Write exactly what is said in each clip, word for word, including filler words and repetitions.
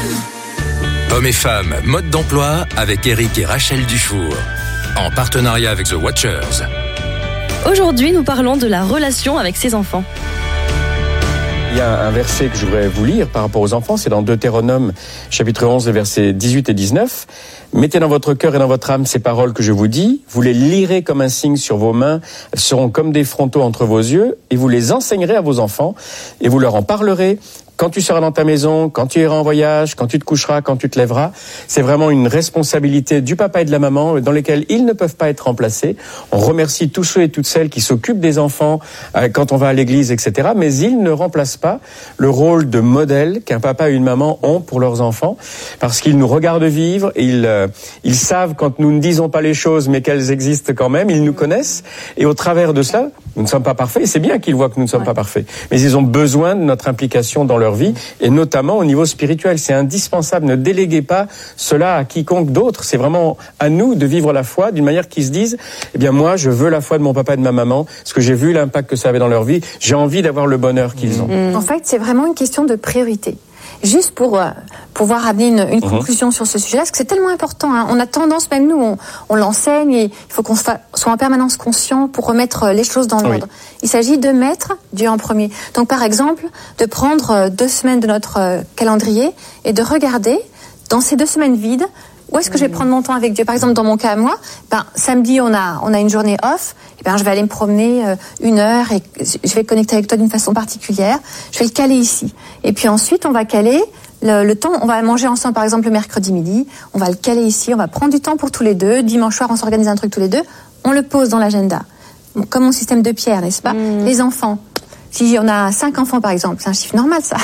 Hommes et femmes, mode d'emploi avec Eric et Rachel Dufour. En partenariat avec The Watchers. Aujourd'hui, nous parlons de la relation avec ses enfants. Il y a un verset que je voudrais vous lire par rapport aux enfants, c'est dans Deutéronome, chapitre onze, les versets dix-huit et dix-neuf. Mettez dans votre cœur et dans votre âme ces paroles que je vous dis, vous les lirez comme un signe sur vos mains, elles seront comme des frontaux entre vos yeux, et vous les enseignerez à vos enfants, et vous leur en parlerez quand tu seras dans ta maison, quand tu iras en voyage, quand tu te coucheras, quand tu te lèveras. C'est vraiment une responsabilité du papa et de la maman dans lesquelles ils ne peuvent pas être remplacés. On remercie tous ceux et toutes celles qui s'occupent des enfants euh, quand on va à l'église, et cetera. Mais ils ne remplacent pas le rôle de modèle qu'un papa et une maman ont pour leurs enfants, parce qu'ils nous regardent vivre, et ils, euh, ils savent quand nous ne disons pas les choses, mais qu'elles existent quand même, ils nous connaissent. Et au travers de cela, nous ne sommes pas parfaits, et c'est bien qu'ils voient que nous ne sommes ouais. pas parfaits. Mais ils ont besoin de notre implication dans leur vie, et notamment au niveau spirituel. C'est indispensable. Ne déléguez pas cela à quiconque d'autre. C'est vraiment à nous de vivre la foi d'une manière qu'ils se disent, eh bien moi, je veux la foi de mon papa et de ma maman, parce que j'ai vu l'impact que ça avait dans leur vie. J'ai envie d'avoir le bonheur qu'ils ont. Mmh. En fait, c'est vraiment une question de priorité. Juste pour euh, pouvoir amener une, une mmh. conclusion sur ce sujet-là, parce que c'est tellement important. Hein. On a tendance, même nous, on, on l'enseigne, et il faut qu'on soit en permanence conscient pour remettre les choses dans l'ordre. Oui. Il s'agit de mettre Dieu en premier. Donc, par exemple, de prendre deux semaines de notre euh, calendrier et de regarder, dans ces deux semaines vides, où est-ce que je vais prendre mon temps avec Dieu? Par exemple, dans mon cas à moi, ben, samedi, on a, on a une journée off. Et ben, je vais aller me promener euh, une heure et je vais connecter avec toi d'une façon particulière. Je vais le caler ici. Et puis ensuite, on va caler le, le temps. On va manger ensemble, par exemple, le mercredi midi. On va le caler ici. On va prendre du temps pour tous les deux. Dimanche soir, on s'organise un truc tous les deux. On le pose dans l'agenda. Bon, comme mon système de pierre, n'est-ce pas? Mmh. Les enfants. Si on a cinq enfants, par exemple, c'est un chiffre normal, ça.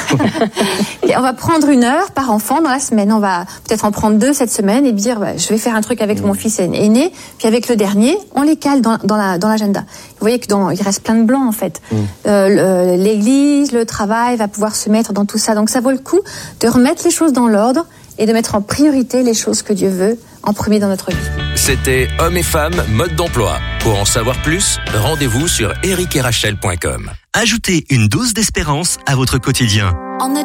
Et on va prendre une heure par enfant dans la semaine. On va peut-être en prendre deux cette semaine et dire, bah, je vais faire un truc avec mmh. mon fils aîné. Puis avec le dernier, on les cale dans, dans, la, dans l'agenda. Vous voyez que dans, il reste plein de blancs, en fait. Mmh. Euh, le, l'église, le travail va pouvoir se mettre dans tout ça. Donc ça vaut le coup de remettre les choses dans l'ordre et de mettre en priorité les choses que Dieu veut en premier dans notre vie. C'était Hommes et femmes, mode d'emploi. Pour en savoir plus, rendez-vous sur eric et rachel point com. Ajoutez une dose d'espérance à votre quotidien.